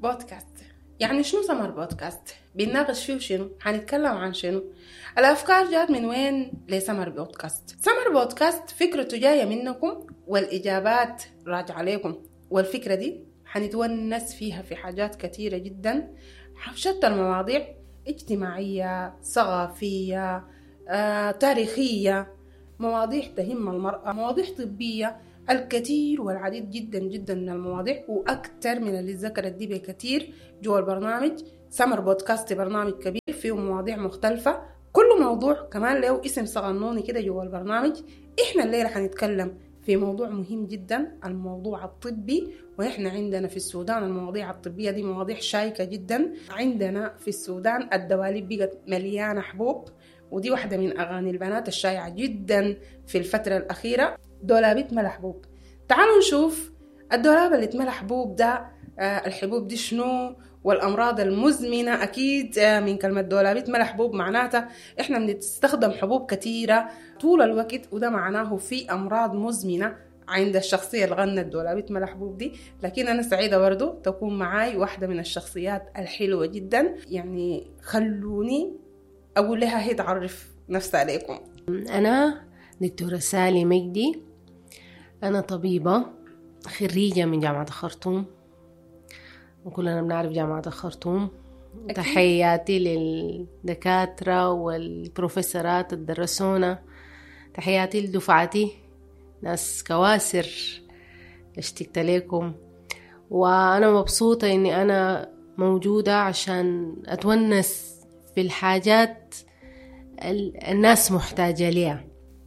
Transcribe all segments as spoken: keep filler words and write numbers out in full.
بودكاست. يعني شنو سمر بودكاست؟ بنناقش فيه شنو؟ هنتكلم عن شنو؟ الأفكار جات من وين لسمر بودكاست؟ سمر بودكاست فكرته جاية منكم والإجابات راجعة عليكم، والفكرة دي هنتونس فيها في حاجات كتيرة جدا، شتى المواضيع: اجتماعية، ثقافية، آه، تاريخية، مواضيع تهم المرأة، مواضيع طبية، الكثير والعديد جدا جدا من المواضيع، وأكثر من اللي ذكرت دي بكثير جوا البرنامج. سمر بودكاست برنامج كبير فيه مواضيع مختلفة، كل موضوع كمان له اسم صغنوني كده جوا البرنامج. إحنا الليلة حنتكلم في موضوع مهم جدا، الموضوع الطبي. وإحنا عندنا في السودان المواضيع الطبية دي مواضيع شائكة جدا. عندنا في السودان الدواليب بقت مليانة حبوب، ودي واحدة من أغاني البنات الشائعة جدا في الفترة الأخيرة، دولابة ملح حبوب. تعالوا نشوف الدولاب اللي اتملى حبوب ده، آه الحبوب دي شنو، والأمراض المزمنة. أكيد آه من كلمة دولابة ملح حبوب معناتها إحنا بنستخدم حبوب كتيرة طول الوقت، وده معناه في أمراض مزمنة عند الشخصية اللي غنت دولابة ملح حبوب دي. لكن أنا سعيدة برضو تكون معاي واحدة من الشخصيات الحلوة جدا، يعني خلوني أقول لها هي تعرف نفسها عليكم. أنا دكتورة سالي مجدي، أنا طبيبة خريجة من جامعة الخرطوم، وكلنا بنعرف جامعة الخرطوم. أكيد. تحياتي للدكاترة والبروفيسورات اللي درسونا، تحياتي لدفعتي ناس كواسر، اشتقت لكم. وأنا مبسوطة إني أنا موجودة عشان أتونس في الحاجات الناس محتاجة ليها،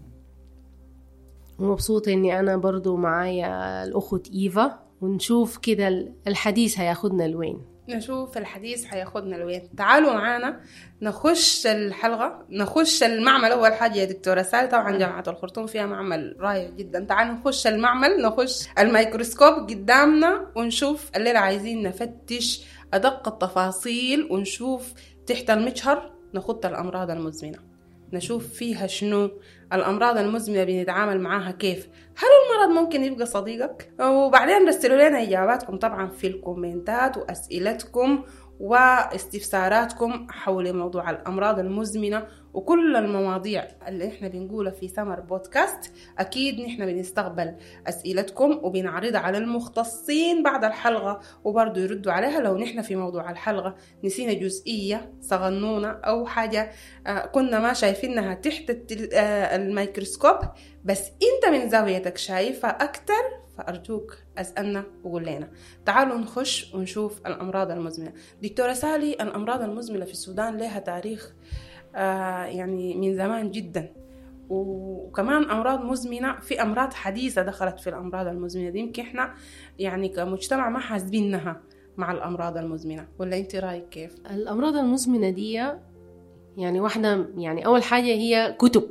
ومبسوطة إني أنا برضو معايا الأخت إيفا، ونشوف كده الحديث هياخدنا لوين. نشوف الحديث هياخدنا لوين. تعالوا معانا نخش الحلقة، نخش المعمل. أول حاجة يا دكتورة سالي، طبعا جامعة الخرطوم فيها معمل رائع جدا. تعالوا نخش المعمل، نخش الميكروسكوب قدامنا ونشوف الليلة عايزين نفتش أدق التفاصيل، ونشوف تحت المجهر نخط الأمراض المزمنة، نشوف فيها شنو الأمراض المزمنة، بنتعامل معاها كيف، هل المرض ممكن يبقى صديقك؟ وبعدين رسلوا لنا إجاباتكم طبعا في الكومنتات، وأسئلتكم واستفساراتكم حول موضوع الأمراض المزمنة وكل المواضيع اللي احنا بنقولها في سمر بودكاست. أكيد نحن بنستقبل أسئلتكم وبنعرضها على المختصين بعد الحلقة، وبرضو يردوا عليها لو نحن في موضوع الحلقة نسينا جزئية صغنونة أو حاجة آه كنا ما شايفينها تحت آه الميكروسكوب، بس انت من زاويتك شايفها أكتر، فأرجوك أسألنا وقول لنا. تعالوا نخش ونشوف الأمراض المزمنة. دكتورة سالي، الأمراض المزمنة في السودان لها تاريخ آه يعني من زمان جدا، وكمان أمراض مزمنة، في أمراض حديثة دخلت في الأمراض المزمنة دي، يمكن إحنا يعني كمجتمع ما حاسبينها مع الأمراض المزمنة، ولا أنت رأيك كيف؟ الأمراض المزمنة دي يعني واحدة، يعني أول حاجة هي كتب،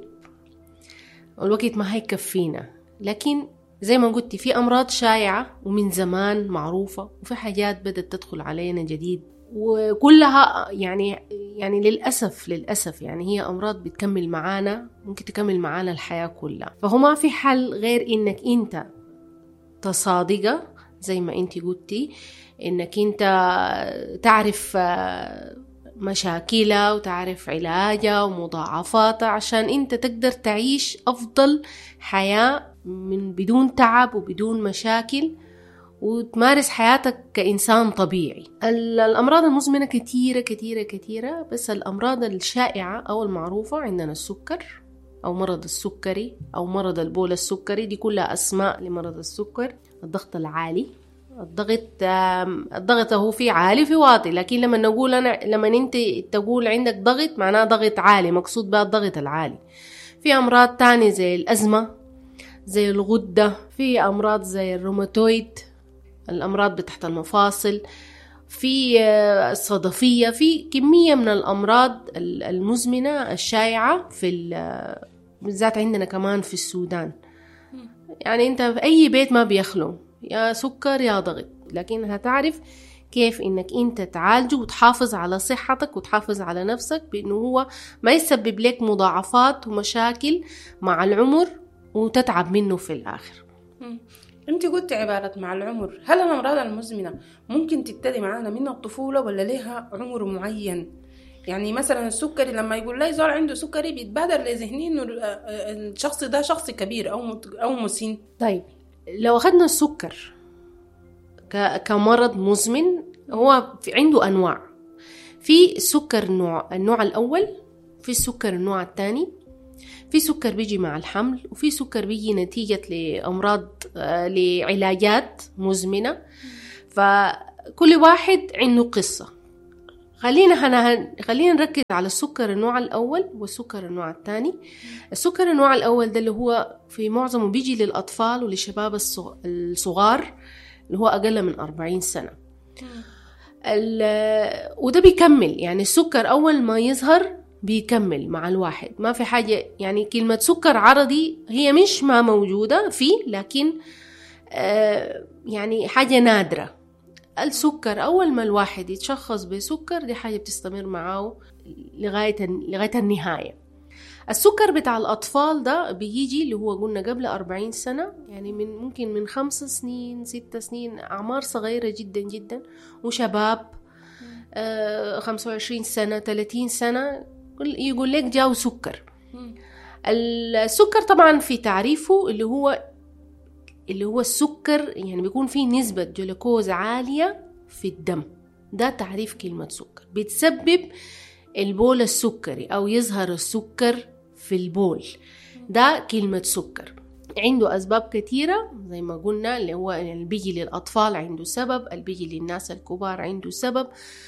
والوقت ما هيكفينا، لكن زي ما قلت في أمراض شائعة ومن زمان معروفة، وفي حاجات بدأت تدخل علينا جديد، وكلها يعني يعني للأسف للأسف يعني هي أمراض بتكمل معانا، ممكن تكمل معانا الحياة كلها. فهو ما في حل غير إنك أنت تصادقة زي ما أنت قلتي، إنك أنت تعرف مشاكلها وتعرف علاجها ومضاعفاتها، عشان أنت تقدر تعيش أفضل حياة من بدون تعب وبدون مشاكل، وتمارس حياتك كإنسان طبيعي. الأمراض المزمنة كثيرة كثيرة كثيرة، بس الأمراض الشائعة أو المعروفة عندنا السكر أو مرض السكري أو مرض البول السكري، دي كلها أسماء لمرض السكر. الضغط العالي، الضغط الضغط هو في عالي في واطي، لكن لما نقول أنا لما أنت تقول عندك ضغط معناه ضغط عالي، مقصود بها الضغط العالي. في أمراض تانية زي الأزمة، زي الغدة، في أمراض زي الروماتويد، الأمراض بتحت المفاصل، في الصدفية، في كمية من الأمراض المزمنة الشائعة في بالذات عندنا كمان في السودان. يعني أنت في أي بيت ما بيخلو يا سكر يا ضغط، لكن هتعرف كيف إنك أنت تعالجه وتحافظ على صحتك وتحافظ على نفسك، بأنه هو ما يسبب لك مضاعفات ومشاكل مع العمر وتتعب منه في الآخر. انت قلت عبارة مع العمر، هل الأمراض المزمنة ممكن تبتدي معانا من الطفولة ولا لها عمر معين؟ يعني مثلا السكري لما يقول لي زول عنده سكري بيتبادر لذهني انه الشخص ده شخص كبير او او مسن. طيب لو اخذنا السكر كمرض مزمن، هو في عنده انواع. في السكر النوع النوع الاول، في السكر النوع الثاني، في سكر بيجي مع الحمل، وفي سكر بيجي نتيجة لأمراض لعلاجات مزمنة. فكل واحد عنده قصة. خلينا هنا خلينا نركز على السكر النوع الأول والسكر النوع الثاني. السكر النوع الأول ده اللي هو في معظمه بيجي للأطفال وللشباب الصغار اللي هو أقل من أربعين سنة. وده بيكمل، يعني السكر أول ما يظهر بيكمل مع الواحد، ما في حاجة. يعني كلمة سكر عرضي هي مش ما موجودة فيه، لكن آه يعني حاجة نادرة. السكر أول ما الواحد يتشخص بسكر دي حاجة بتستمر معه لغاية لغاية النهاية. السكر بتاع الأطفال ده بيجي اللي هو قلنا قبل أربعين سنة، يعني من ممكن من خمس سنين ست سنين، أعمار صغيرة جدا جدا، وشباب آه خمسة وعشرين سنة ثلاثين سنة يقول لك جاو سكر. السكر طبعا في تعريفه اللي هو اللي هو السكر، يعني بيكون فيه نسبة جلوكوز عالية في الدم. ده تعريف كلمة سكر. بتسبب البول السكري أو يظهر السكر في البول، ده كلمة سكر. عنده أسباب كثيرة زي ما قلنا، اللي هو اللي بيجي للأطفال عنده سبب، اللي بيجي للناس الكبار عنده سبب.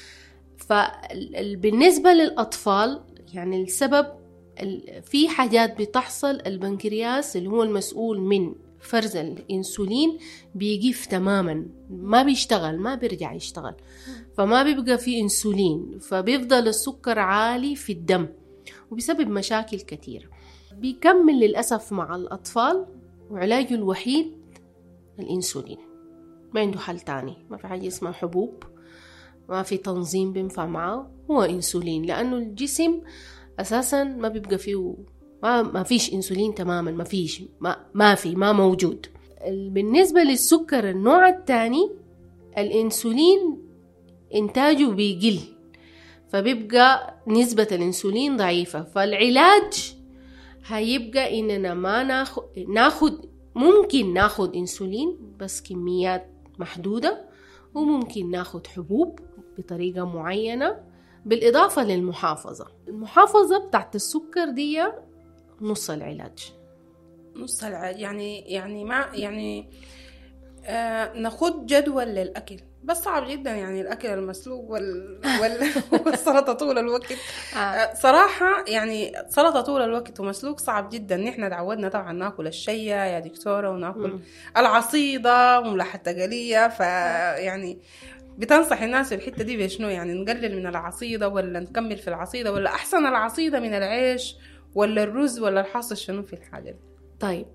فبالنسبة للأطفال يعني السبب في حاجات بتحصل، البنكرياس اللي هو المسؤول من فرز الانسولين بيقف تماما، ما بيشتغل، ما بيرجع يشتغل، فما بيبقى فيه انسولين، فبيفضل السكر عالي في الدم وبيسبب مشاكل كثيرة. بيكمل للأسف مع الأطفال، وعلاجه الوحيد الانسولين، ما عنده حل تاني، ما في حاجة اسمها حبوب، ما في تنظيم بينفع معه، هو انسولين. لأنه الجسم أساسا ما بيبقى فيه، ما, ما فيش انسولين تماما، ما فيش ما, ما في ما موجود. بالنسبة للسكر النوع الثاني، الانسولين انتاجه بيقل، فبيبقى نسبة الانسولين ضعيفة. فالعلاج هيبقى اننا ما ناخد, ناخد ممكن ناخد انسولين بس كميات محدودة، وممكن ناخد حبوب بطريقة معينة، بالإضافة للمحافظة. المحافظة بتاعت السكر دي نص العلاج. نص العلاج يعني يعني ما يعني آه ناخد جدول للأكل، بس صعب جدا يعني الأكل المسلوق وال... وال... والسلطة طول الوقت. آه صراحة يعني سلطة طول الوقت ومسلوق صعب جدا. نحن تعودنا طبعا ناكل الشيا يا دكتورة، وناكل م. العصيدة وملح التقلية. فيعني بتنصح الناس في الحتة دي بشنو؟ يعني نقلل من العصيدة ولا نكمل في العصيدة، ولا أحسن العصيدة من العيش ولا الرز، ولا الحاصل شنو في الحاجة دي؟ طيب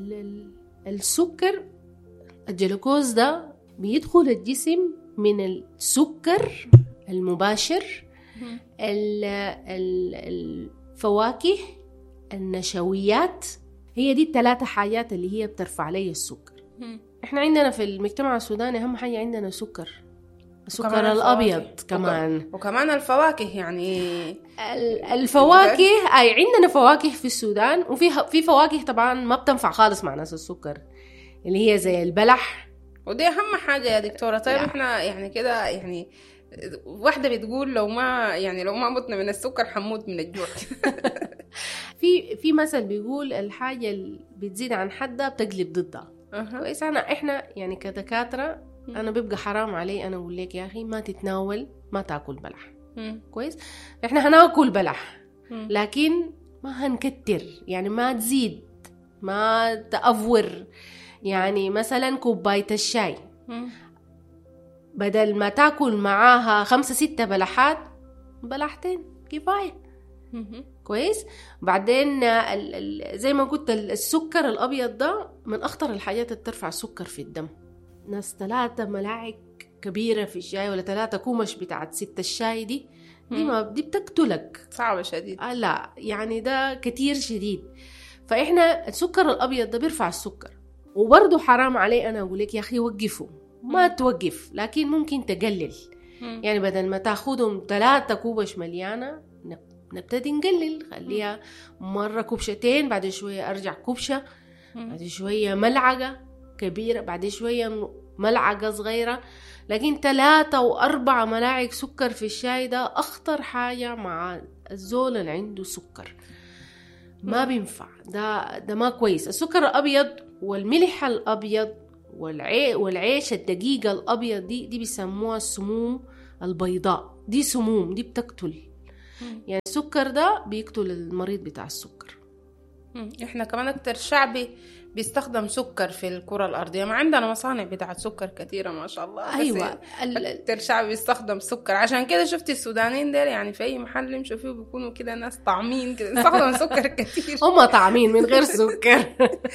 السكر الجلوكوز ده بيدخل الجسم من السكر المباشر، الفواكه، النشويات. هي دي الثلاثة حاجات اللي هي بترفع لي السكر. احنا عندنا في المجتمع السوداني أهم حاجة عندنا سكر، السكر الأبيض كمان، وكمان الفواكه. يعني الفواكه أي عندنا فواكه في السودان، وفي في فواكه طبعا ما بتنفع خالص مع ناس السكر، اللي هي زي البلح، ودي أهم حاجة يا دكتورة. طيب احنا يعني كده يعني واحدة بتقول لو ما يعني لو ما متنا من السكر حموت من الجوع. في في مثل بيقول الحاجة اللي بتزيد عن حدها بتقلب ضدها. كويس. أنا إحنا يعني كدكاترة أنا بيبقى حرام علي أنا أقول لك يا أخي ما تتناول، ما تأكل بلح. كويس. إحنا هناكل بلح لكن ما هنكتر، يعني ما تزيد، ما تأفور. يعني مثلا كوباية الشاي بدل ما تاكل معاها خمسة ستة بلحات، بلحتين كفاية. كويس. بعدين زي ما قلت السكر الأبيض ده من أخطر الحاجات اللي ترفع السكر في الدم. ناس ثلاثة ملاعق كبيرة في الشاي ولا ثلاثة كومش بتاعت ستة الشاي دي دي ما دي بتقتلك، صعبة شديد. آه لا يعني ده كتير شديد. فإحنا السكر الأبيض ده بيرفع السكر، وبرضو حرام علي أنا أقول لك يا أخي وقفوا، ما توقف، لكن ممكن تقلل. مم. يعني بدل ما تاخدهم ثلاثة كوبش مليانة نبتدي نقلل، خليها مرة كوبشتين، بعد شوية أرجع كوبشة، بعد شوية ملعقة كبيرة، بعد شوية ملعقة صغيرة. لكن ثلاثة وأربعة ملاعق سكر في الشاي ده أخطر حاجة مع الزول اللي عنده سكر، ما بينفع، ده ده ما كويس. السكر الأبيض والملح الأبيض والعي والعيش الدقيقة الأبيض دي دي بيسموها السموم البيضاء، دي سموم، دي بتقتل. يعني السكر ده بيقتل المريض بتاع السكر. احنا كمان اكتر شعبي بيستخدم سكر في الكرة الأرضية، ما عندنا مصانع بتاعت سكر كثيرة ما شاء الله. أيوة، اكتر شعبي بيستخدم سكر، عشان كده شفتي السودانيين ديل يعني في أي محل يمشوا فيه بيكونوا كده ناس طعمين كده، يستخدم سكر كثير. هم طعمين من غير سكر.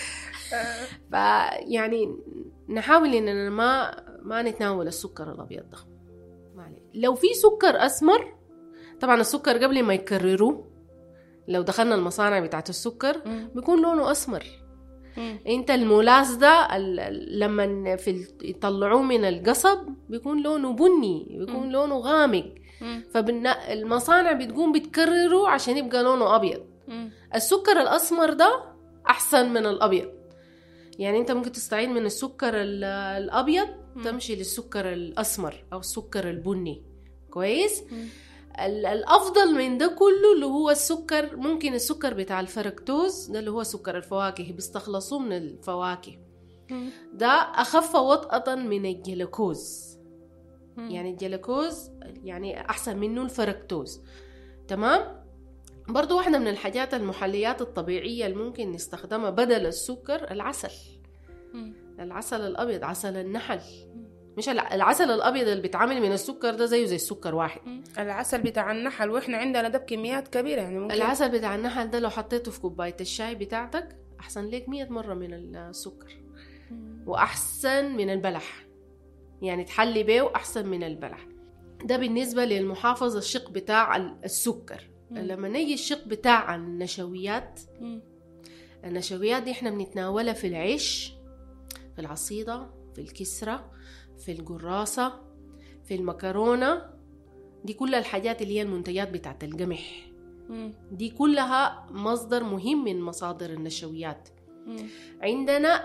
فيعني نحاول إننا ما ما نتناول السكر الأبيض ده. لو في سكر أسمر، طبعا السكر قبل ما يكرروه لو دخلنا المصانع بتاعت السكر م. بيكون لونه أسمر. م. انت المولاس ده لما في يطلعوه من القصب بيكون لونه بني، بيكون م. لونه غامق. فالمصانع بتقوم بتكرره عشان يبقى لونه أبيض. م. السكر الأسمر ده أحسن من الأبيض. يعني انت ممكن تستعين من السكر الأبيض م. تمشي للسكر الأسمر أو السكر البني. كويس؟ م. الأفضل من ده كله اللي هو السكر، ممكن السكر بتاع الفركتوز ده اللي هو سكر الفواكه، بيستخلصوه من الفواكه. ده أخف وطأة من الجلوكوز. يعني الجلوكوز يعني أحسن منه الفركتوز. تمام؟ برضو واحدة من الحاجات المحليات الطبيعية اللي ممكن نستخدمها بدل السكر العسل. العسل الأبيض، عسل النحل. مش العسل الأبيض اللي بيتعامل من السكر ده زيه زي السكر واحد. العسل بتاع النحل، وإحنا عندنا ده بكميات كبيرة. يعني ممكن العسل بتاع النحل ده لو حطيته في كوباية الشاي بتاعتك أحسن لك مية مرة من السكر، وأحسن من البلح. يعني تحلي بيه وأحسن من البلح. ده بالنسبة للمحافظة الشق بتاع السكر. مم. لما نيجي الشق بتاع النشويات، مم. النشويات دي إحنا بنتناولها في العيش، في العصيدة، في الكسرة، في القراصة، في المكرونة. دي كل الحاجات اللي هي المنتجات بتاعت القمح. دي كلها مصدر مهم من مصادر النشويات. مم. عندنا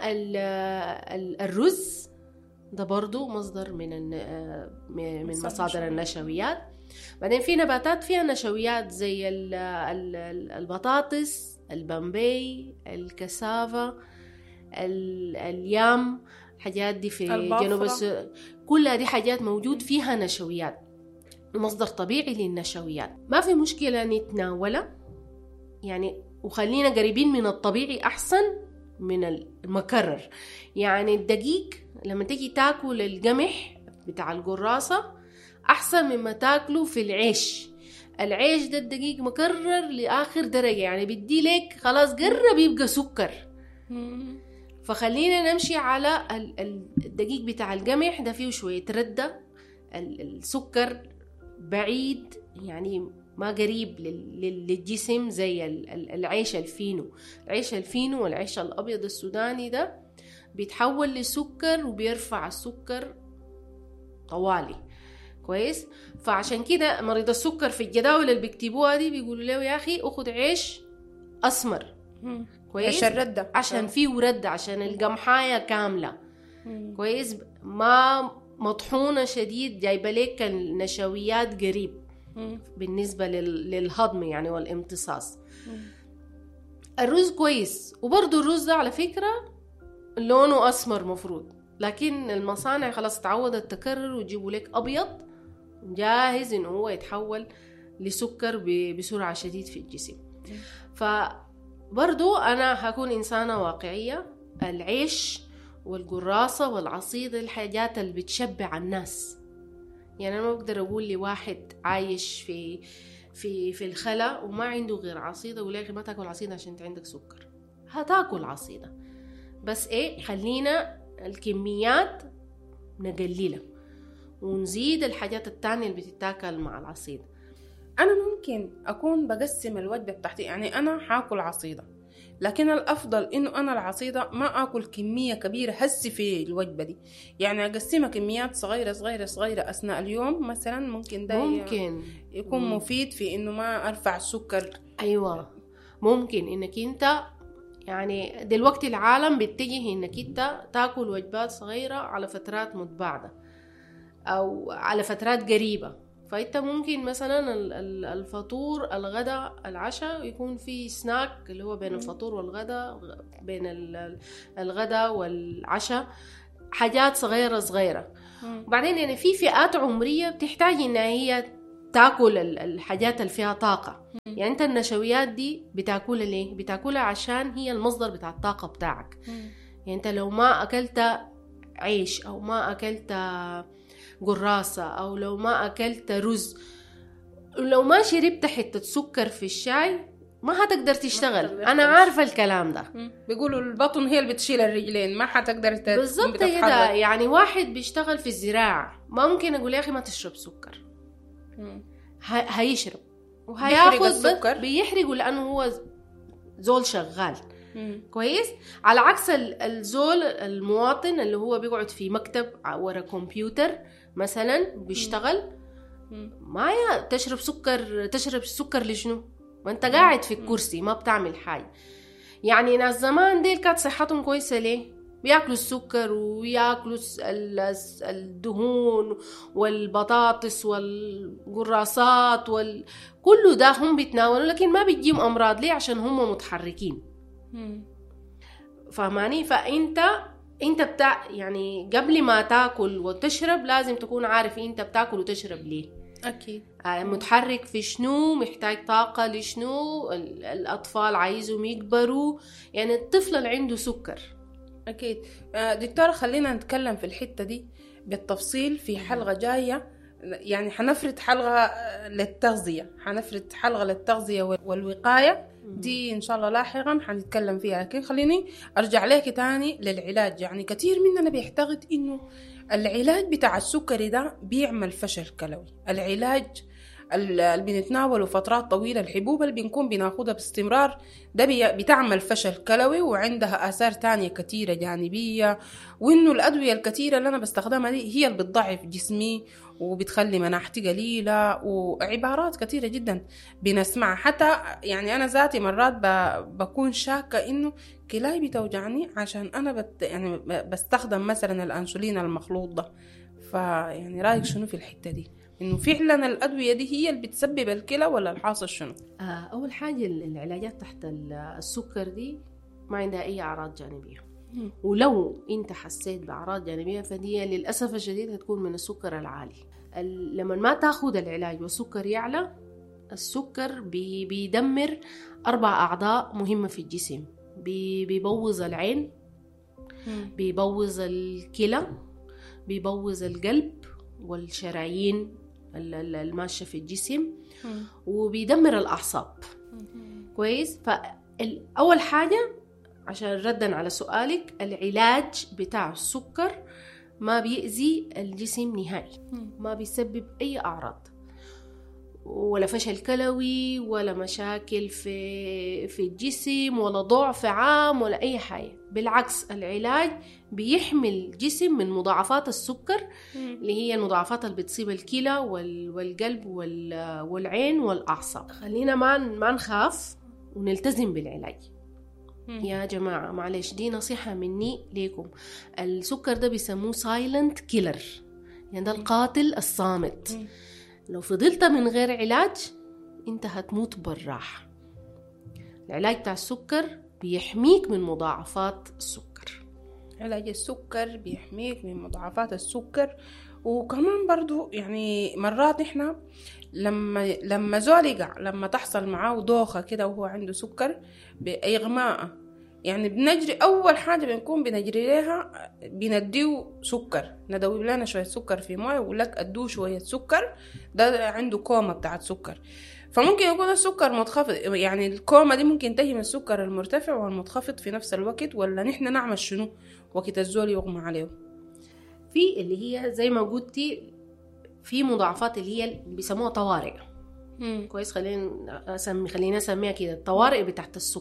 الرز ده برضو مصدر من من مصادر النشويات. بعدين في نباتات فيها نشويات زي البطاطس، البامبي، الكسافة، اليام، الحاجات دي في جنوب السودان كلها دي حاجات موجود فيها نشويات، مصدر طبيعي للنشويات. ما في مشكلة نتناولها يعني، وخلينا قريبين من الطبيعي أحسن من المكرر. يعني الدقيق لما تيجي تاكل القمح بتاع القراصة أحسن مما تاكله في العيش. العيش ده الدقيق مكرر لآخر درجة، يعني بدي لك خلاص قرب يبقى سكر. فخلينا نمشي على الدقيق بتاع القمح ده، فيه شوية ردة، السكر بعيد يعني ما قريب للجسم زي العيش الفينو. العيش الفينو والعيش الأبيض السوداني ده بيتحول لسكر وبيرفع السكر طوالي. كويس؟ فعشان كده مريض السكر في الجداول اللي بيكتبوها دي بيقولوا له يا أخي أخذ عيش أسمر. كويس؟ عشان ردة، عشان فيه ردة، عشان القمحاية كاملة. كويس؟ ما مطحونة شديد، جايبة لك النشويات قريب بالنسبة للهضم يعني والامتصاص. الرز كويس، وبرضو الرز ده على فكرة لونه أسمر مفروض، لكن المصانع خلاص تعودت تكرر ويجيبوا لك أبيض جاهز إنه هو يتحول لسكر بسرعة شديد في الجسم. فبرضو أنا هكون إنسانة واقعية. العيش والقراصة والعصيد الحاجات اللي بتشبع الناس. يعني أنا ما بقدر أقول لي واحد عايش في في في الخلا وما عنده غير عصيدة ولا ما تاكل عصيدة عشان انت عندك سكر. هتاكل عصيدة، بس ايه، خلينا الكميات نقللها ونزيد الحاجات التانية اللي بتتاكل مع العصيدة. أنا ممكن أكون بقسم الوجبة بتاعتي، يعني أنا حاكل عصيدة لكن الأفضل إنه أنا العصيدة ما أكل كمية كبيرة هسي في الوجبة دي، يعني أقسمها كميات صغيرة صغيرة صغيرة أثناء اليوم مثلا. ممكن ده ممكن يكون مم. مفيد في إنه ما أرفع السكر. أيوة، ممكن إنك أنت يعني دلوقتي العالم بيتجه إنك أنت تاكل وجبات صغيرة على فترات متباعدة أو على فترات قريبة. فأنت ممكن مثلا الفطور الغداء العشاء يكون في سناك اللي هو بين الفطور والغداء، بين الغداء والعشاء حاجات صغيرة صغيرة. وبعدين يعني في فئات عمرية بتحتاج إنها هي تاكل الحاجات اللي فيها طاقة. يعني أنت النشويات دي بتاكلها ليه؟ بتاكلها عشان هي المصدر بتاع الطاقة بتاعك. يعني أنت لو ما أكلت عيش أو ما أكلت قراصة أو لو ما أكلت رز، لو ما شربت حتة سكر في الشاي ما هتقدر تشتغل. أنا عارفة الكلام ده. بيقولوا البطن هي اللي بتشيل الرجلين، ما هتقدر تتحرك. بالضبط كده. يعني واحد بيشتغل في الزراعة ما ممكن أقول يا أخي ما تشرب سكر، هيشرب وهياخد السكر بيحرقه لأنه هو زول شغال. مم. كويس. على عكس الزول المواطن اللي هو بيقعد في مكتب ورا كمبيوتر مثلا بيشتغل، مم. ما يا تشرب سكر. تشرب السكر لشنو؟ ما انت قاعد في الكرسي ما بتعمل حاجة. يعني ناس زمان ديل كانت صحتهم كويسة ليه؟ بياكلوا السكر وياكلوا الدهون والبطاطس والقراصات وال... كله ده هم بيتناولوا، لكن ما بيجيهم أمراض. ليه؟ عشان هم متحركين. فهماني؟ فأنت انت بتاع يعني قبل ما تاكل وتشرب لازم تكون عارف انت بتاكل وتشرب ليه. اكيد. متحرك في شنو، محتاج طاقة لشنو، الأطفال عايزهم يكبروا. يعني الطفل اللي عنده سكر. أكيد. دكتورة خلينا نتكلم في الحتة دي بالتفصيل في حلقة جاية. يعني حنفرد حلقة للتغذية، حنفرد حلقة للتغذية والوقاية دي إن شاء الله لاحقا حنتكلم فيها. لكن خليني أرجع لك تاني للعلاج. يعني كتير مننا بيعتقد إنه العلاج بتاع السكري ده بيعمل فشل كلوي. العلاج اللي بنتناوله فترات طويلة، الحبوب اللي بنكون بناخدها باستمرار ده بتعمل فشل كلوي وعندها آثار تانية كتيرة جانبية، وإنه الأدوية الكتيرة اللي أنا بستخدمها دي هي اللي بتضعف جسمي وبتخلي مناعتي قليلة، وعبارات كتيرة جدا بنسمعها. حتى يعني أنا ذاتي مرات بكون شاكة إنه كلاي بتوجعني عشان أنا بت يعني بستخدم مثلا الأنسولين المخلوط ده. فيعني رأيك شنو في الحتة دي؟ إنه فعلا الأدوية دي هي اللي بتسبب الكلى ولا الحاصل شنو؟ آه أول حاجة العلاجات تحت السكر دي ما عندها أي أعراض جانبية. م. ولو أنت حسيت بأعراض جانبية فدي للأسف الشديد هتكون من السكر العالي. لما ما تاخد العلاج والسكر يعلى، السكر بي بيدمر أربع أعضاء مهمة في الجسم. بي بيبوظ العين، م. بيبوظ الكلى، بيبوظ القلب والشرايين الماشية في الجسم، وبيدمر الأعصاب. كويس. فأول حاجة عشان ردا على سؤالك، العلاج بتاع السكر ما بيأذي الجسم نهائي، ما بيسبب أي أعراض ولا فشل كلوي ولا مشاكل في في الجسم ولا ضعف عام ولا أي حاجة. بالعكس العلاج بيحمي الجسم من مضاعفات السكر اللي هي المضاعفات اللي بتصيب الكلى والقلب والعين والأعصاب. خلينا ما ما نخاف ونلتزم بالعلاج. يا جماعة معلش دي نصيحة مني ليكم، السكر ده بيسموه سايلنت كيلر، يعني ده القاتل الصامت. لو فضلت من غير علاج انت هتموت بالراحة. العلاج بتاع السكر بيحميك من مضاعفات السكر. علاج السكر بيحميك من مضاعفات السكر. وكمان برضو يعني مرات احنا لما لما زول يقع، لما تحصل معاه دوخة كده وهو عنده سكر بإغماء، يعني بنجري أول حاجة بنكون بنجري لها بنديه سكر، ندوب لنا شوية سكر في مويه ويقول لك أدوه شوية سكر، ده عنده كومة بتاعت سكر. فممكن يكون السكر منخفض، يعني الكومة دي ممكن تجي من السكر المرتفع والمنخفض في نفس الوقت، ولا نحن نعمل شنو وقت الزول يغمى عليه؟ في اللي هي زي ما قلتي في مضاعفات اللي هي بيسموها طوارئ. مم. كويس. خلينا أسمي خلينا نسميها كده الطوارئ بتاعت السكر.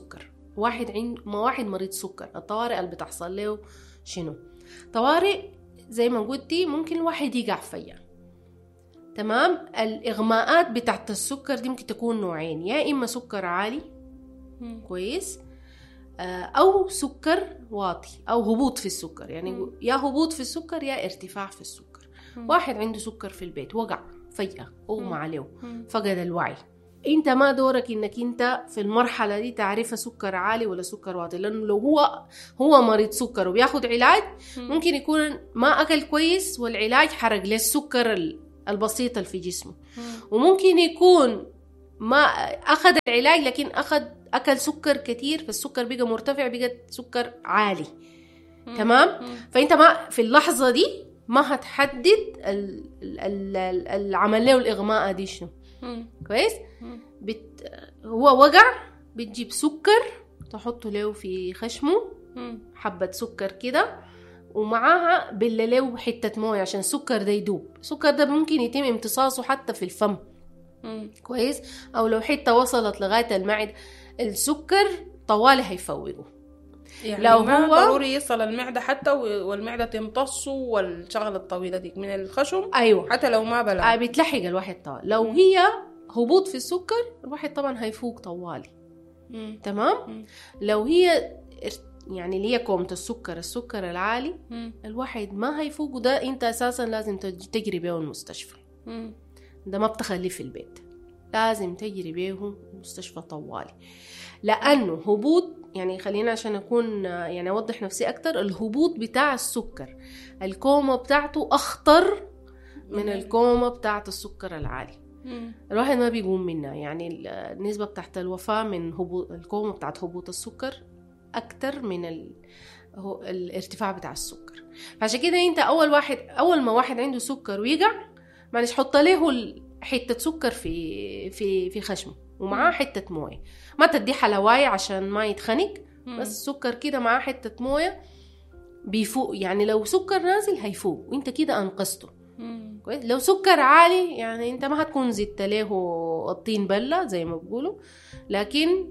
واحد عند ما واحد مريض سكر، الطوارئ اللي بتحصل له شنو؟ طوارئ زي ما قلتي ممكن الواحد يقع فيها. تمام. الإغماءات بتاعت السكر دي ممكن تكون نوعين، يا إما سكر عالي مم. كويس، أو سكر واطي أو هبوط في السكر، يعني مم. يا هبوط في السكر يا ارتفاع في السكر. مم. واحد عنده سكر في البيت وقع فجأة أغمى عليه، مم. فقد الوعي، انت ما دورك انك انت في المرحلة دي تعرف سكر عالي ولا سكر واطي، لانه لو هو هو مريض سكر وبياخد علاج ممكن يكون ما اكل كويس والعلاج حرق له السكر البسيط اللي في جسمه، وممكن يكون ما اخذ العلاج لكن اخذ اكل سكر كتير فالسكر بقى مرتفع بقى سكر عالي. تمام. فانت ما في اللحظة دي ما هتحدد العمل له الإغماء دي شنو. كويس. بت... هو وقع بتجيب سكر تحطه له في خشمه، حبة سكر كده، ومعاها بلله حتة موية عشان السكر ده يدوب. السكر ده ممكن يتم امتصاصه حتى في الفم. كويس. أو لو حتة وصلت لغاية المعدة السكر طوالي هيفوقه. يعني لو ما هو ضروري يصل المعدة حتى والمعدة تمتصه والشغلة الطويلة دي من الخشم. أيوة. حتى لو ما بلع. آه بتلحق الواحد طوال. لو م. هي هبوط في السكر الواحد طبعا هيفوق طوالي. م. تمام. م. لو هي يعني اللي هي كومة السكر السكر العالي م. الواحد ما هيفوق، وده انت اساسا لازم تجري بيه المستشفى. م. ده ما بتخليه في البيت، لازم تجري بيه المستشفى طوالي، لأنه هبوط يعني خلينا عشان أكون يعني أوضح نفسي أكتر. الهبوط بتاع السكر الكومة بتاعته أخطر من الكومة بتاعت السكر العالي. مم. الواحد ما بيقوم منها، يعني النسبة بتاعت الوفاة من هبوط الكومة بتاعت هبوط السكر أكتر من ال... هو الارتفاع بتاع السكر. فعشان كده أنت أول واحد أول ما واحد عنده سكر ويقع معلش حط له حتة سكر في في في خشمه ومعاه حتة موية، ما تدي حلواية عشان ما يتخنق، بس السكر كده معاه حتة موية بيفوق. يعني لو سكر نازل هيفوق وانت كده انقذته. كويس. لو سكر عالي يعني انت ما هتكون زدت له الطين بلة زي ما بيقولوا، لكن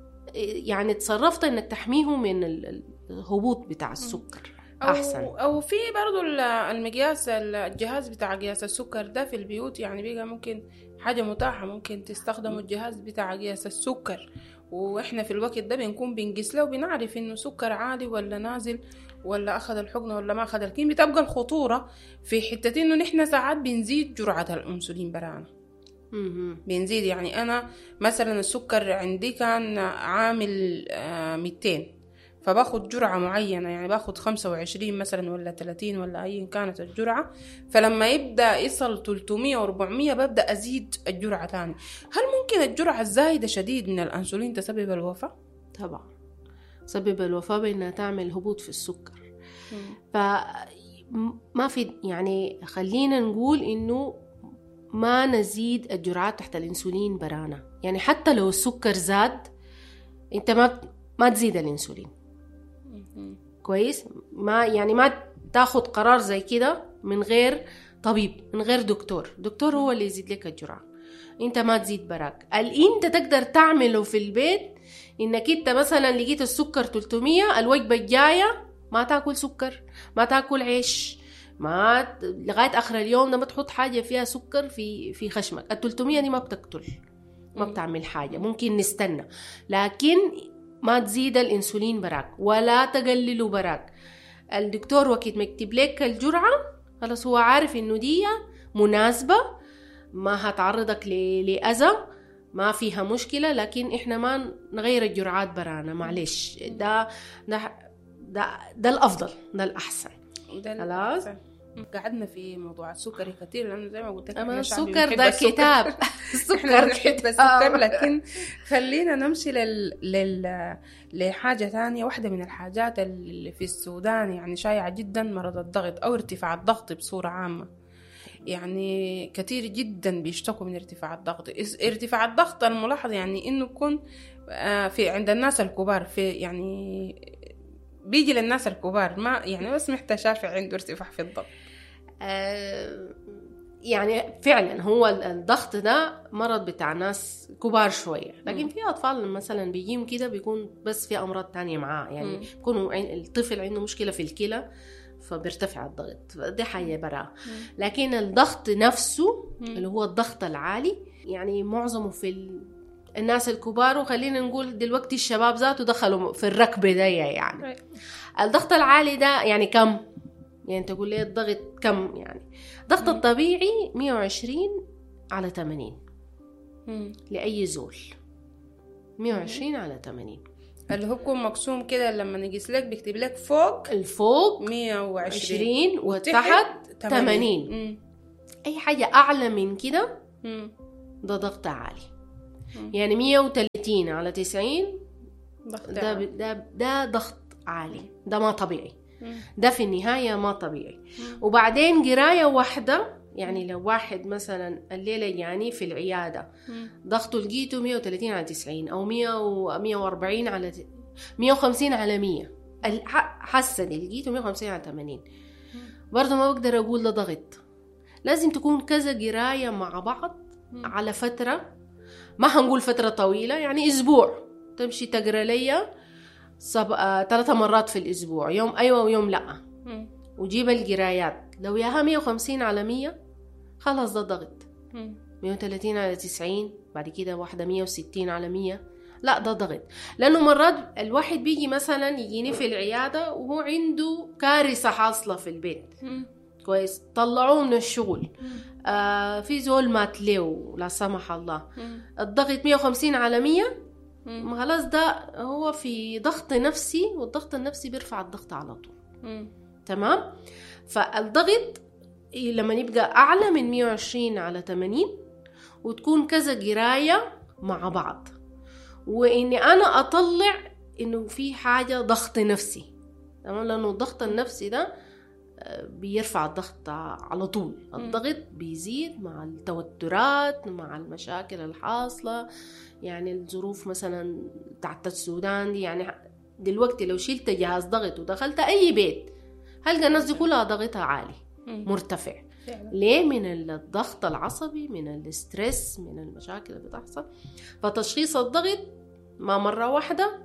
يعني تصرفت انك تحميه من الهبوط بتاع السكر احسن. أو, او في برضو المقياس الجهاز بتاع قياس السكر ده في البيوت، يعني بقى ممكن حاجة متاحة، ممكن تستخدموا الجهاز بتاع قياس السكر، واحنا في الوقت ده بنكون بنقيس له وبنعرف انه سكر عالي ولا نازل ولا اخذ الحقنة ولا ما اخذ. لكن بتبقى الخطورة في حتة انه نحن ساعات بنزيد جرعة الانسولين برانا. بنزيد، يعني انا مثلا السكر عندي كان عامل مئتين فباخد جرعة معينة، يعني باخد خمسة وعشرين مثلا ولا ثلاثين ولا أي كانت الجرعة، فلما يبدأ يصل ثلاثمية وأربعمية ببدأ أزيد الجرعة تاني. هل ممكن الجرعة الزايدة شديد من الأنسولين تسبب الوفاة؟ طبعا سبب الوفاة بأنها تعمل هبوط في السكر. فما في يعني خلينا نقول إنه ما نزيد الجرعات تحت الأنسولين برانا، يعني حتى لو السكر زاد أنت ما ما تزيد الأنسولين. كويس. ما يعني ما تاخد قرار زي كده من غير طبيب، من غير دكتور. دكتور هو اللي يزيد لك الجرعة، انت ما تزيد براك. اللي انت تقدر تعمله في البيت انك انت مثلا لقيت السكر ثلاثمية، الوجبة الجاية ما تاكل سكر، ما تاكل عيش، ما لغاية اخر اليوم ده ما تحط حاجة فيها سكر في في خشمك. ال ثلاثمية دي ما بتقتل، ما بتعمل حاجة، ممكن نستنى، لكن ما تزيد الانسولين براك ولا تقلله براك. الدكتور وقت ما يكتب لك الجرعة خلاص هو عارف انه دي مناسبة، ما هتعرضك لأذى، ما فيها مشكلة، لكن احنا ما نغير الجرعات برانا معلش. ده ده ده, ده الافضل، ده الاحسن. خلاص قعدنا في موضوع السكري كتير لانه زي ما قلت لك اما السكر ده كتاب. السكر نحب السكر، لكن خلينا نمشي لل... لل... لحاجة ثانية. واحدة من الحاجات اللي في السودان يعني شائعة جدا مرض الضغط او ارتفاع الضغط بصورة عامة. يعني كتير جدا بيشتكوا من ارتفاع الضغط. ارتفاع الضغط الملاحظ يعني انه يكون في عند الناس الكبار، في يعني بيجي للناس الكبار، ما يعني بس محتاج شافع عنده ارتفاع في الضغط. أه يعني فعلا هو الضغط ده مرض بتاع ناس كبار شوية، لكن مم. في أطفال مثلا بيجيهم كده بيكون بس في أمراض تانية معاه، يعني بيكونوا الطفل عنده مشكلة في الكلى فبيرتفع الضغط، دي حاجة برا. لكن الضغط نفسه مم. اللي هو الضغط العالي يعني معظمه في ال... الناس الكبار، وخلينا نقول دلوقتي الشباب ذاته دخلوا في الركبة دي. يعني الضغط العالي ده يعني كم؟ يعني تقول لي الضغط كم؟ يعني الضغط الطبيعي مية وعشرين على ثمانين مم. لأي زول، مية وعشرين على ثمانين، اللي هو بيكون مقسوم كده لما نقيس لك بيكتب لك فوق الفوق مية وعشرين عشرين وتحت ثمانين. أي حاجة أعلى من كده ده ضغط عالي. مم. يعني مية وثلاثين على تسعين ده, ده, ده ضغط عالي، ده ما طبيعي. مم. ده في النهاية ما طبيعي. مم. وبعدين قراية واحدة، يعني لو واحد مثلا الليلة يعني في العيادة مم. ضغطه لقيته مية وثلاثين على تسعين أو مية وأربعين على ت... مية وخمسين على مية، حسن لقيته مية وخمسين على ثمانين، برضه ما بقدر أقول ده ضغط. لازم تكون كذا قراية مع بعض مم. على فترة، ما هنقول فترة طويلة، يعني أسبوع تمشي تقرأ ليا سب... آه... ثلاثة مرات في الأسبوع، يوم أيوة ويوم لأ. مم. وجيب القرايات، لو ياها مية وخمسين على مية خلاص ده ضغط. مم. مية وثلاثين على تسعين، بعد كده واحدة مية وستين على مية، لا ده ضغط. لأنه مرات الواحد بيجي مثلا يجيني في العيادة وهو عنده كارثة حاصلة في البيت. مم. كويس، طلعوه من الشغل، آه في زول مات له لا سمح الله. مم. الضغط مية وخمسين على مية، خلاص ده هو في ضغط نفسي، والضغط النفسي بيرفع الضغط على طول. مم. تمام. فالضغط لما يبقى أعلى من مية وعشرين على ثمانين وتكون كذا قراية مع بعض، وإني أنا أطلع إنه في حاجة ضغط نفسي، تمام، لأنه الضغط النفسي ده بيرفع الضغط على طول. الضغط بيزيد مع التوترات، مع المشاكل الحاصلة، يعني الظروف مثلا تحت السودان دي، يعني دلوقتي لو شلت جهاز ضغط ودخلت أي بيت هلقى الناس دي كلها ضغطها عالي مرتفع. ليه؟ من الضغط العصبي، من الاسترس، من المشاكل اللي بتحصل. فتشخيص الضغط ما مرة واحدة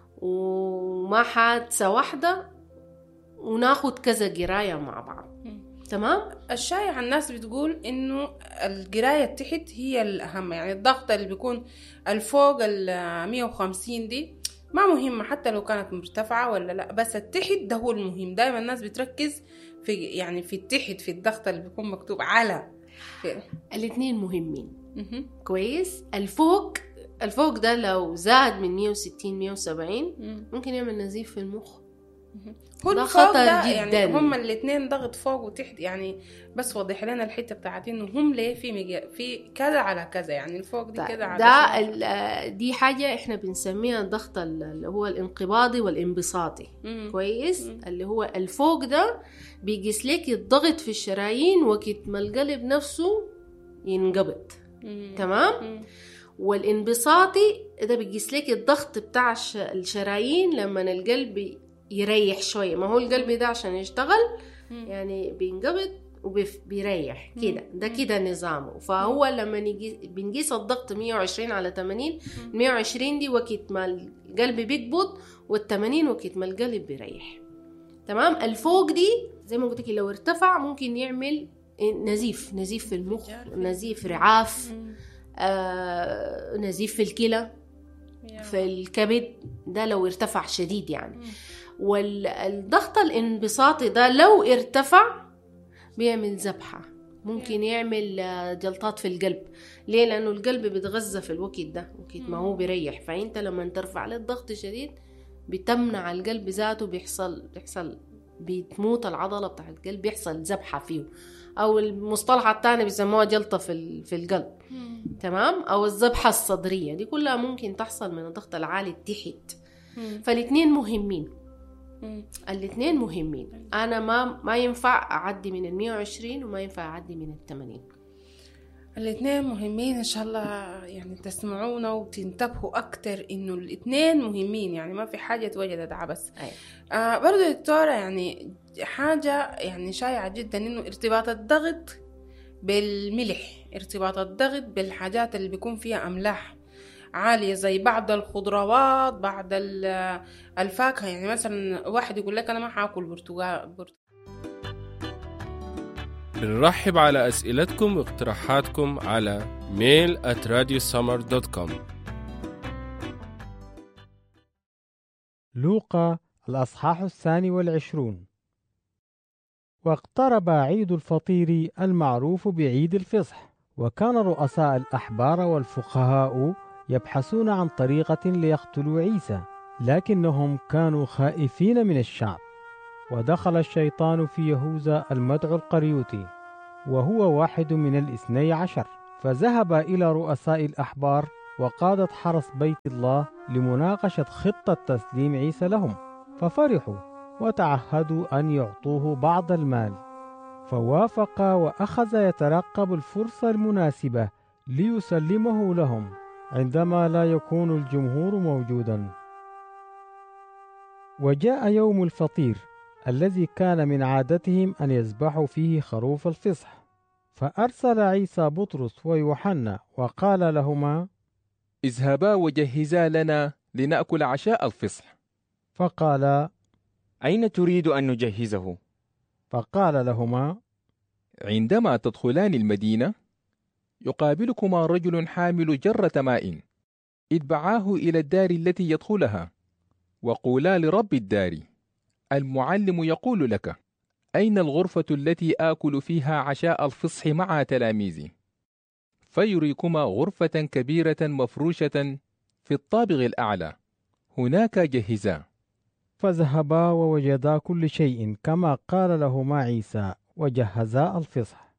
وما حادثة واحدة، وناخد كذا قراية مع بعض. تمام. الشائع الناس بتقول انه القراية تحت هي الأهم، يعني الضغط اللي بيكون الفوق المية وخمسين دي ما مهمة حتى لو كانت مرتفعة ولا لا، بس التحت ده هو المهم. دايما الناس بتركز في يعني في التحت، في الضغط اللي بيكون مكتوب على في. الاثنين مهمين. م- كويس. الفوق الفوق ده لو زاد من مية وستين مية وسبعين م- ممكن يعمل نزيف في المخ. ده خطر ده جدا. يعني هم الاثنين ضغط فوق وتحت، يعني بس وضح لنا الحته بتاعت انه هم ليه في مجا... في كذا على كذا، يعني الفوق دي كذا على ده دي حاجه احنا بنسميها الضغط اللي هو الانقباضي والانبساطي. مم. كويس. مم. اللي هو الفوق ده بيقيس لك الضغط في الشرايين وقت ما القلب نفسه ينقبض. مم. تمام. مم. والانبساطي ده بيقيس لك الضغط بتاع الشرايين لما القلب يريح شوية. ما هو القلب ده عشان يشتغل يعني بينقبض وبيريح كده، ده كده نظامه. فهو لما بنقيس الضغط مية وعشرين على ثمانين، مية وعشرين دي وقت ما القلب بيقبض، والثمانين وقت ما القلب بيريح. تمام. الفوق دي زي ما قلت لك لو ارتفع ممكن يعمل نزيف، نزيف في المخ، نزيف رعاف، آه، نزيف في الكلى، في الكبد، ده لو ارتفع شديد يعني. والضغط الانبساطي ده لو ارتفع بيعمل ذبحة، ممكن يعمل جلطات في القلب. ليه؟ لأنه القلب بيتغذى في الوقت ده، وقت ما هو بيريح. فأنت لما ترفع له الضغط شديد بتمنع القلب ذاته، بيحصل بيحصل بتموت العضلة بتاع القلب، بيحصل ذبحة فيه، أو المصطلح الثاني بيسموها جلطة في في القلب. تمام. أو الذبحة الصدرية، دي كلها ممكن تحصل من الضغط العالي التحت. فالاثنين مهمين. الاثنين مهمين. انا ما ما ينفع اعدي من المية وعشرين وما ينفع اعدي من الثمانين. الاثنين مهمين. ان شاء الله يعني تسمعونا وتنتبهوا اكتر انه الاثنين مهمين، يعني ما في حاجه توجدت عبس. آه برضو دكتوره، يعني حاجه يعني شائعه جدا انه ارتباط الضغط بالملح، ارتباط الضغط بالحاجات اللي بيكون فيها أملاح عالية زي بعض الخضروات، بعض الفاكهة. يعني مثلا واحد يقول لك أنا ما حاكل برتقال. بنرحب على أسئلتكم واقتراحاتكم على ميل آت راديو سمر دوت كوم. لوقا الأصحاح الثاني والعشرون. واقترب عيد الفطير المعروف بعيد الفصح، وكان رؤساء الأحبار والفقهاء يبحثون عن طريقة ليقتلوا عيسى، لكنهم كانوا خائفين من الشعب. ودخل الشيطان في يهوذا المدعو القريوطي، وهو واحد من الاثني عشر، فذهب إلى رؤساء الأحبار وقادة حرس بيت الله لمناقشة خطة تسليم عيسى لهم، ففرحوا وتعهدوا أن يعطوه بعض المال. فوافق وأخذ يترقب الفرصة المناسبة ليسلمه لهم عندما لا يكون الجمهور موجودا. وجاء يوم الفطير الذي كان من عادتهم أن يذبحوا فيه خروف الفصح، فأرسل عيسى بطرس ويوحنا وقال لهما: اذهبا وجهزا لنا لنأكل عشاء الفصح. فقال: أين تريد أن نجهزه؟ فقال لهما: عندما تدخلان المدينة يقابلكما رجل حامل جرة ماء، اتبعاه إلى الدار التي يدخلها، وقولا لرب الدار: المعلم يقول لك: أين الغرفة التي آكل فيها عشاء الفصح مع تلاميذي؟ فيريكما غرفة كبيرة مفروشة في الطابق الأعلى، هناك جهزا. فذهبا ووجدا كل شيء كما قال لهما عيسى، وجهزا الفصح.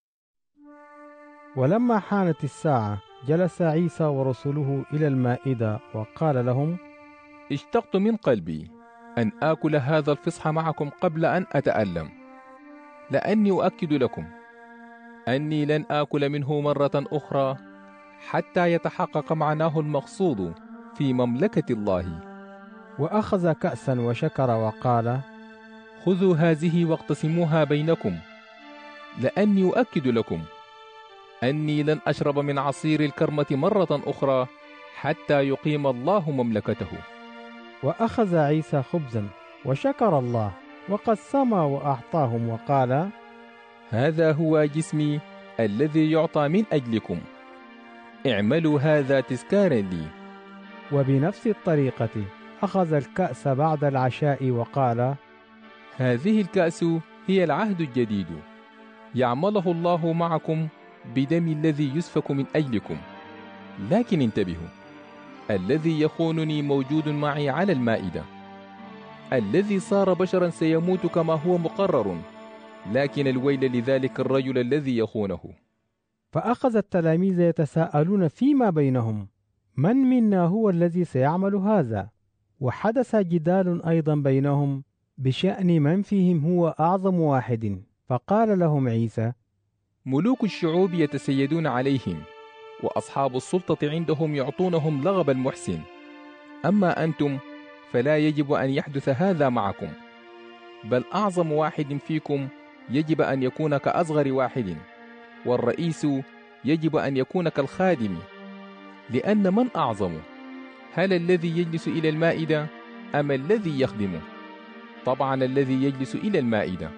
ولما حانت الساعة جلس عيسى ورسله إلى المائدة وقال لهم: اشتقت من قلبي أن آكل هذا الفصح معكم قبل أن أتألم، لأني أؤكد لكم أني لن آكل منه مرة أخرى حتى يتحقق معناه المقصود في مملكة الله. وأخذ كأسا وشكر وقال: خذوا هذه واقتسموها بينكم، لأني أؤكد لكم أني لن أشرب من عصير الكرمة مرة أخرى حتى يقيم الله مملكته. وأخذ عيسى خبزا وشكر الله وقسم وأعطاهم وقال: هذا هو جسمي الذي يعطى من أجلكم، اعملوا هذا تذكارا لي. وبنفس الطريقة أخذ الكأس بعد العشاء وقال: هذه الكأس هي العهد الجديد يعمله الله معكم بدم الذي يسفك من أجلكم. لكن انتبهوا، الذي يخونني موجود معي على المائدة. الذي صار بشرا سيموت كما هو مقرر، لكن الويل لذلك الرجل الذي يخونه. فأخذ التلاميذ يتساءلون فيما بينهم: من منا هو الذي سيعمل هذا؟ وحدث جدال أيضا بينهم بشأن من فيهم هو أعظم واحد. فقال لهم عيسى: ملوك الشعوب يتسيدون عليهم، وأصحاب السلطة عندهم يعطونهم لغب المحسن. أما أنتم فلا يجب أن يحدث هذا معكم، بل أعظم واحد فيكم يجب أن يكون كأصغر واحد، والرئيس يجب أن يكون كالخادم. لأن من أعظم، هل الذي يجلس إلى المائدة أم الذي يخدمه؟ طبعا الذي يجلس إلى المائدة،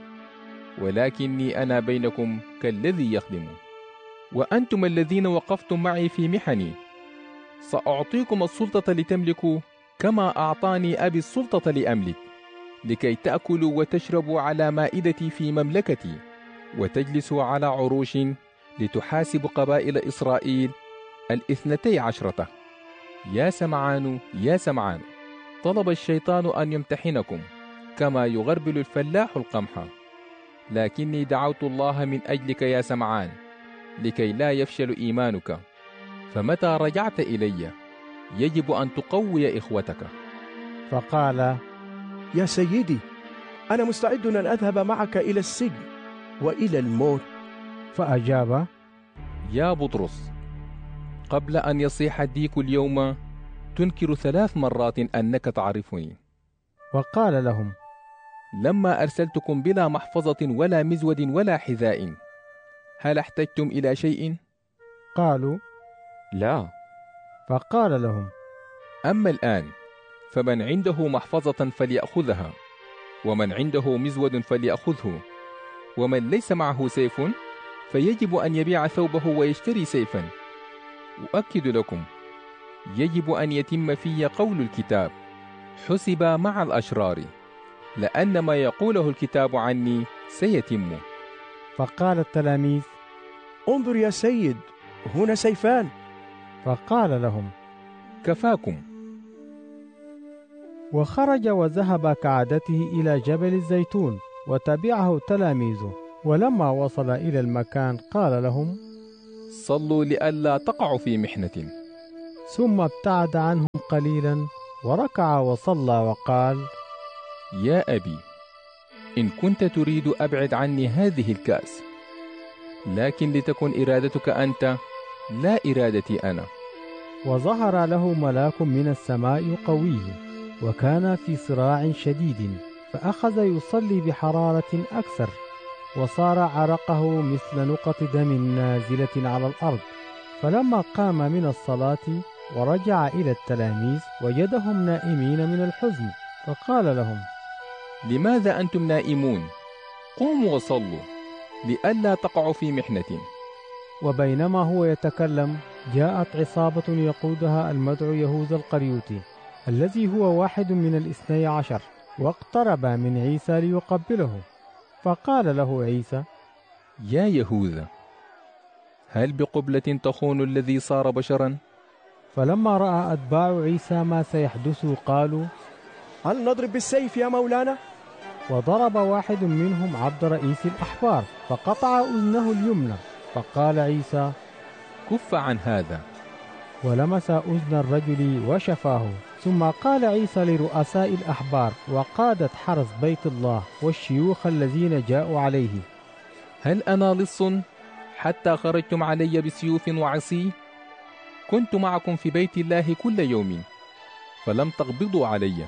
ولكني أنا بينكم كالذي يخدم. وأنتم الذين وقفتم معي في محني سأعطيكم السلطة لتملكوا كما أعطاني أبي السلطة لأملك، لكي تأكلوا وتشربوا على مائدتي في مملكتي، وتجلسوا على عروش لتحاسبوا قبائل إسرائيل الاثنتي عشرة. يا سمعان يا سمعان، طلب الشيطان أن يمتحنكم كما يغربل الفلاح القمح، لكني دعوت الله من أجلك يا سمعان لكي لا يفشل إيمانك، فمتى رجعت إلي يجب أن تقوي إخوتك. فقال: يا سيدي، أنا مستعد أن أذهب معك إلى السجن وإلى الموت. فأجاب: يا بطرس، قبل أن يصيح الديك اليوم تنكر ثلاث مرات أنك تعرفني. وقال لهم: لما أرسلتكم بلا محفظة ولا مزود ولا حذاء، هل احتجتم إلى شيء؟ قالوا: لا. فقال لهم: أما الآن فمن عنده محفظة فليأخذها، ومن عنده مزود فليأخذه، ومن ليس معه سيف فيجب أن يبيع ثوبه ويشتري سيفا. أؤكد لكم يجب أن يتم في قول الكتاب: حسب مع الأشرار، لأن ما يقوله الكتاب عني سيتم. فقال التلاميذ: انظر يا سيد، هنا سيفان. فقال لهم: كفاكم. وخرج وذهب كعادته إلى جبل الزيتون، وتبعه تلاميذه. ولما وصل إلى المكان قال لهم: صلوا لئلا تقعوا في محنة. ثم ابتعد عنهم قليلا وركع وصلى وقال: يا أبي، إن كنت تريد أبعد عني هذه الكأس، لكن لتكن إرادتك أنت لا إرادتي أنا. وظهر له ملاك من السماء يقويه، وكان في صراع شديد، فأخذ يصلي بحرارة أكثر، وصار عرقه مثل نقط دم نازلة على الأرض. فلما قام من الصلاة ورجع إلى التلاميذ وجدهم نائمين من الحزن، فقال لهم: لماذا أنتم نائمون؟ قوموا وصلوا لئلا تقعوا في محنة. وبينما هو يتكلم جاءت عصابة يقودها المدعو يهوذا القريوطي، الذي هو واحد من الاثني عشر، واقترب من عيسى ليقبله. فقال له عيسى: يا يهوذا، هل بقبلة تخون الذي صار بشرا؟ فلما رأى أتباع عيسى ما سيحدث قالوا: هل نضرب بالسيف يا مولانا؟ وضرب واحد منهم عبد رئيس الأحبار فقطع أذنه اليمنى. فقال عيسى: كف عن هذا. ولمس أذن الرجل وشفاه. ثم قال عيسى لرؤساء الأحبار وقادة حرس بيت الله والشيوخ الذين جاءوا عليه: هل أنا لص حتى خرجتم علي بسيوف وعصي؟ كنت معكم في بيت الله كل يوم فلم تقبضوا علي.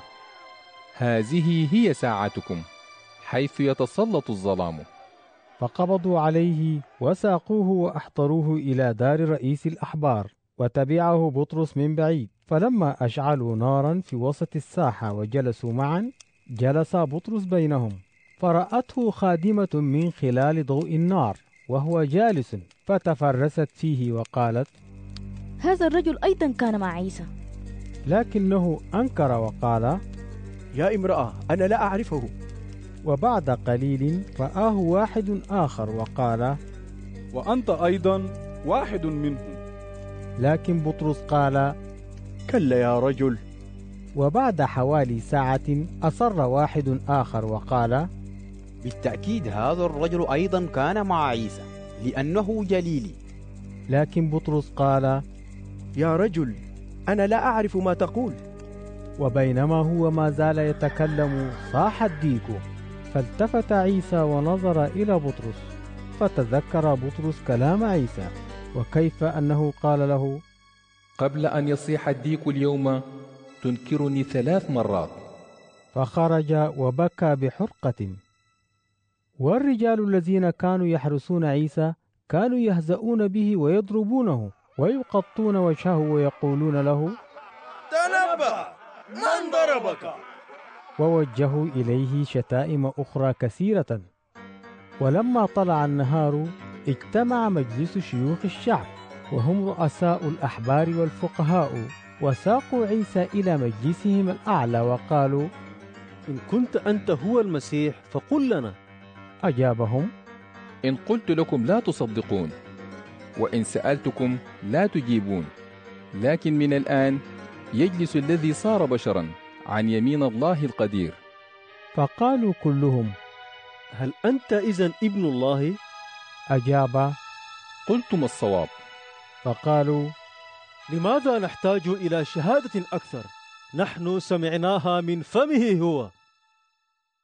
هذه هي ساعتكم حيث يتسلط الظلام. فقبضوا عليه وساقوه وأحضروه إلى دار رئيس الأحبار، وتبعه بطرس من بعيد. فلما أشعلوا نارا في وسط الساحة وجلسوا معا، جلس بطرس بينهم، فرأته خادمة من خلال ضوء النار وهو جالس، فتفرست فيه وقالت: هذا الرجل أيضا كان مع عيسى. لكنه أنكر وقال: يا امرأة، أنا لا أعرفه. وبعد قليل رآه واحد آخر وقال: وأنت أيضا واحد منهم. لكن بطرس قال: كلا يا رجل. وبعد حوالي ساعة أصر واحد آخر وقال: بالتأكيد هذا الرجل أيضا كان مع عيسى، لأنه جليلي. لكن بطرس قال: يا رجل، أنا لا أعرف ما تقول. وبينما هو ما زال يتكلم صاح الديك، فالتفت عيسى ونظر إلى بطرس، فتذكر بطرس كلام عيسى، وكيف أنه قال له: قبل أن يصيح الديك اليوم تنكرني ثلاث مرات. فخرج وبكى بحرقة. والرجال الذين كانوا يحرسون عيسى كانوا يهزؤون به ويضربونه ويقطون وجهه ويقولون له: تنبأ، من ضربك؟ ووجهوا إليه شتائم أخرى كثيرة. ولما طلع النهار اجتمع مجلس شيوخ الشعب وهم رؤساء الأحبار والفقهاء، وساقوا عيسى إلى مجلسهم الأعلى وقالوا: إن كنت أنت هو المسيح فقل لنا. أجابهم: إن قلت لكم لا تصدقون، وإن سألتكم لا تجيبون، لكن من الآن يجلس الذي صار بشرا عن يمين الله القدير. فقالوا كلهم: هل أنت إذن ابن الله؟ أجاب: قلتم الصواب. فقالوا: لماذا نحتاج إلى شهادة أكثر؟ نحن سمعناها من فمه هو.